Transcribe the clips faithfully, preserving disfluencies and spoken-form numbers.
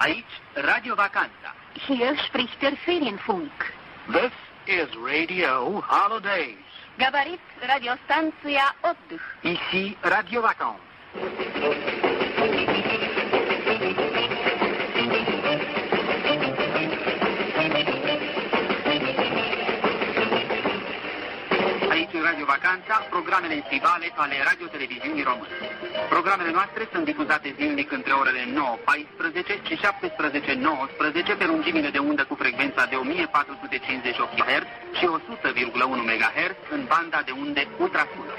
Aici Radio Vacanța. Hier spricht der Ferienfunk. This is Radio Holidays. Говорит радиостанция «Отдых». Ici Radio Vacances. Aici Radio Vacanța, programele estivale ale Radio-Televiziunii Române. Programele noastre sunt difuzate zilnic între orele nouă paisprezece și șaptesprezece nouăsprezece pe lungimile de undă cu frecvența de o mie patru sute cincizeci și opt de kilohertz și o sută virgulă unu megahertz în banda de unde ultrasună.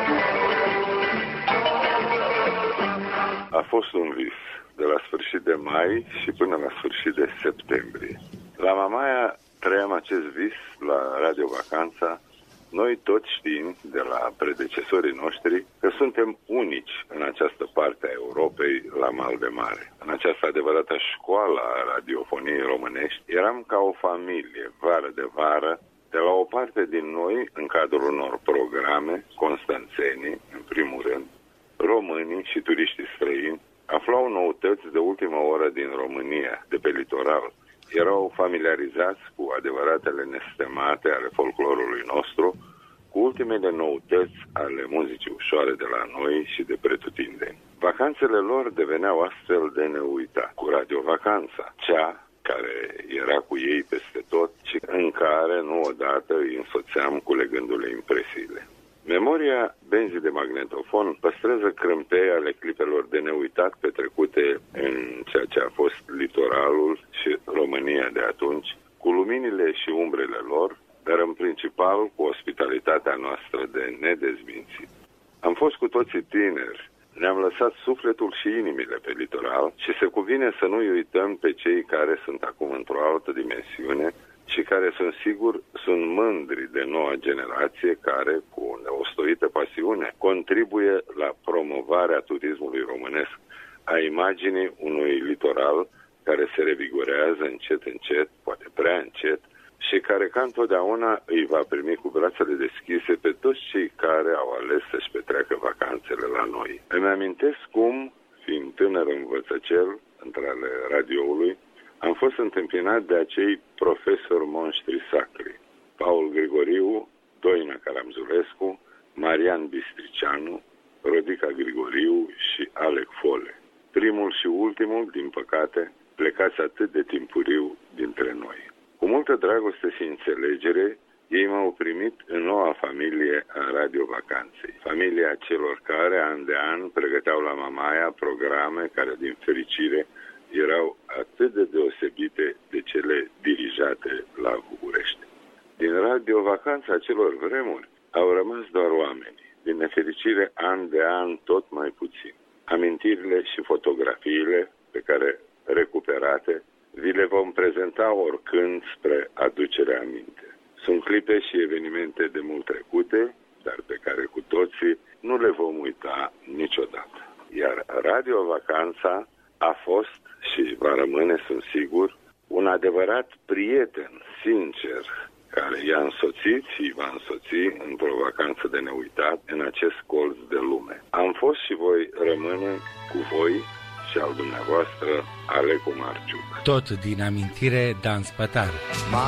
A fost un vis de la sfârșit de mai și până la sfârșit de septembrie. La Mamaia trăiam acest vis la Radio Vacanța, noi toți știm de la predecesorii noștri că suntem unici în această parte a Europei la mal de mare. În această adevărată școală a radiofoniei românești eram ca o familie, vară de vară, de la o parte din noi, în cadrul unor programe, constanțenii, în primul rând, românii și turiștii străini, aflau noutăți de ultima oră din România, de pe litoral. Erau familiarizați cu adevăratele nestemate ale folclorului nostru, cu ultimele noutăți ale muzicii ușoare de la noi și de pretutindeni. Vacanțele lor deveneau astfel de neuitat, cu Radio Vacanța, cea care era cu ei peste tot și în care nu odată îi însoțeam culegându-le impresiile. Memoria benzii de magnetofon păstrează crâmpei ale clipelor de neuitat petrecute în ceea ce a fost litoralul și România de atunci, cu luminile și umbrele lor, dar în principal cu ospitalitatea noastră de nedezmințit. Am fost cu toții tineri, ne-am lăsat sufletul și inimile pe litoral și se cuvine să nu-i uităm pe cei care sunt acum într-o altă dimensiune și care, sunt sigur, sunt mândri de noua generație care, cu neostoită pasiune, contribuie la promovarea turismului românesc, a imaginii unui litoral care se revigorează încet, încet, poate prea încet, și care, ca întotdeauna, îi va primi cu brațele deschise pe toți cei care au ales să-și petreacă vacanțele la noi. Îmi amintesc cum, fiind tânăr învățăcel, între ale radioului, am fost întâmpinat de acei profesori monștri sacri, Paul Grigoriu, Doina Caramzulescu, Marian Bistricianu, Rodica Grigoriu și Alec Fole. Primul și ultimul, din păcate, plecați atât de timpuriu dintre noi. Cu multă dragoste și înțelegere, ei m-au primit în noua familie a Radio Vacanței. Familia celor care, an de an, pregăteau la Mamaia programe care, din fericire, erau atât de deosebite de cele dirijate la București. Din Radio Vacanța acelor vremuri au rămas doar oamenii. Din nefericire, an de an, tot mai puțin. Amintirile și fotografiile pe care, recuperate, vi le vom prezenta oricând spre aducerea aminte. Sunt clipe și evenimente de mult trecute, dar pe care cu toții nu le vom uita niciodată. Iar Radio Vacanța a fost și va rămâne, sunt sigur, un adevărat prieten sincer care i-a însoțit și va însoți într-o vacanță de neuitat în acest colț de lume. Am fost și voi rămâne cu voi și al dumneavoastră, Alecu Marciuc. Tot din amintire, Dan Spătar.